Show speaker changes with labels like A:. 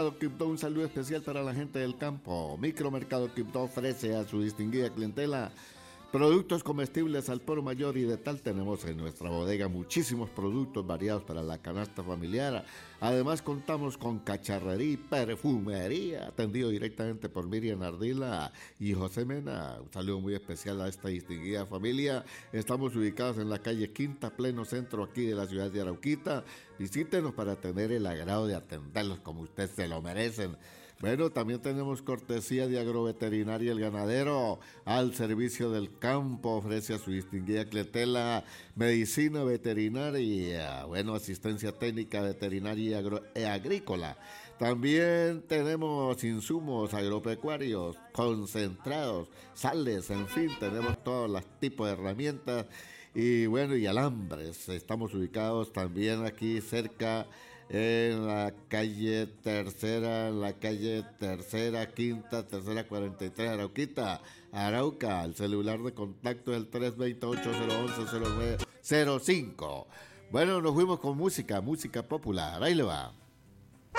A: Quibdó, un saludo especial para la gente del campo. Micromercado Quibdó ofrece a su distinguida clientela productos comestibles al por mayor y de tal tenemos en nuestra bodega muchísimos productos variados para la canasta familiar. Además contamos con cacharrería y perfumería, atendido directamente por Miriam Ardila y José Mena. Un saludo muy especial a esta distinguida familia. Estamos ubicados en la calle Quinta, pleno centro aquí de la ciudad de Arauquita. Visítenos para tener el agrado de atenderlos como ustedes se lo merecen. Bueno, también tenemos cortesía de Agroveterinaria El Ganadero, al servicio del campo, ofrece a su distinguida clientela medicina veterinaria, bueno, asistencia técnica veterinaria y agrícola. También tenemos insumos agropecuarios, concentrados, sales, en fin, tenemos todos los tipos de herramientas y bueno, y alambres. Estamos ubicados también aquí cerca en la calle Tercera, Quinta, Tercera 43, Arauquita, Arauca. El celular de contacto es el 328-011-0905. Bueno, nos fuimos con música popular. Ahí le va.